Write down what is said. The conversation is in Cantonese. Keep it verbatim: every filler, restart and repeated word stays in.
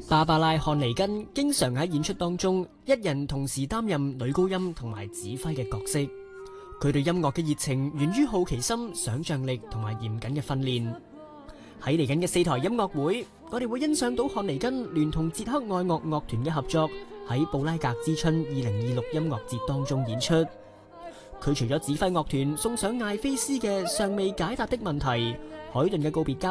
芭芭拉·漢尼根經常喺演出當中一人同時擔任女高音同埋指揮嘅角色。佢對音樂嘅熱情源於好奇心、想像力同埋嚴謹嘅訓練。喺嚟緊嘅四台音樂會，我哋會欣賞到漢尼根聯同捷克愛樂樂團嘅合作，喺布拉格之春二零二六音樂節當中演出。佢除咗指揮樂團送上艾菲斯嘅尚未解答的問題、海頓嘅告別交